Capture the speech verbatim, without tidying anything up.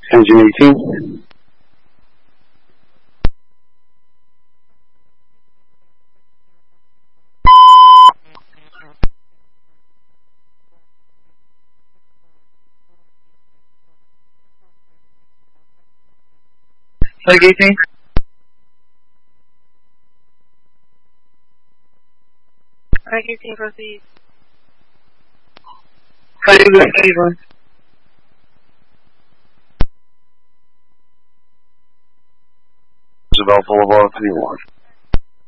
Engine eighteen. Flight eighteen. Flight eighteen, proceed. Flight eighteen. Roosevelt Boulevard, three one.